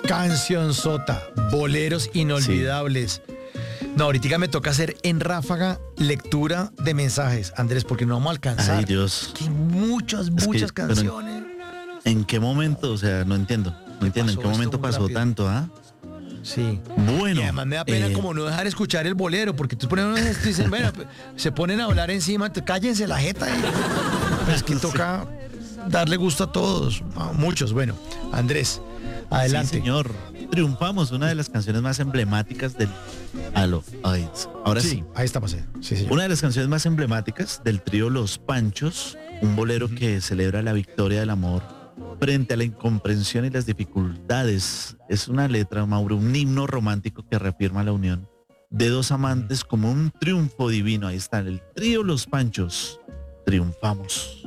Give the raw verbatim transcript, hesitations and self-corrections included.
Canción sota, boleros inolvidables. No, ahorita me toca hacer en ráfaga lectura de mensajes, Andrés, porque no vamos a alcanzar. Ay, Dios. Que muchas, Es muchas que, pero canciones. ¿En qué momento? O sea, no entiendo. No entiendo en pasó qué esto momento muy pasó rápido. tanto, ¿ah? Sí. Bueno. Y además me da pena eh, como no dejar escuchar el bolero, porque tú pones unos esto y dicen, bueno, pues, se ponen a hablar encima, te- cállense la jeta. Y, pues es que toca darle gusto a todos, a muchos. Bueno, Andrés, adelante. Sí, señor. Triunfamos, una de las canciones más emblemáticas del... Aló. Ay, ahora sí. Ahí está, pasé. Sí, señor. Una de las canciones más emblemáticas del trío Los Panchos, un bolero que celebra la victoria del amor frente a la incomprensión y las dificultades. Es una letra, Mauro, un himno romántico que reafirma la unión de dos amantes como un triunfo divino. Ahí está, el trío Los Panchos. Triunfamos.